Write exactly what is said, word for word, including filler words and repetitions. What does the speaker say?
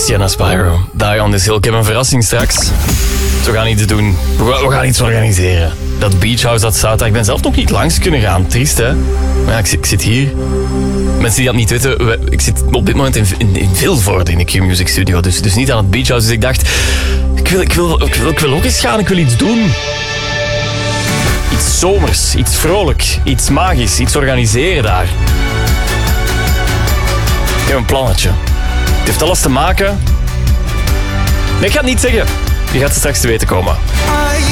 Sienna Spyro, Die on this Hill. Ik heb een verrassing straks. We gaan iets doen. We gaan, we gaan iets organiseren. Dat beachhouse dat staat daar. Ik ben zelf nog niet langs kunnen gaan. Triest, hè? Maar ja, ik, zit, ik zit hier. Mensen die dat niet weten, we, ik zit op dit moment in, in, in Vilvoorde in de Q-Music Studio. Dus, dus niet aan het beachhouse. Dus ik dacht, ik wil, ik, wil, ik, wil, ik wil ook eens gaan. Ik wil iets doen. Iets zomers, iets vrolijk, iets magisch, iets organiseren daar. Ik heb een plannetje. Het heeft alles te maken... Nee, ik ga het niet zeggen. Je gaat het straks te weten komen.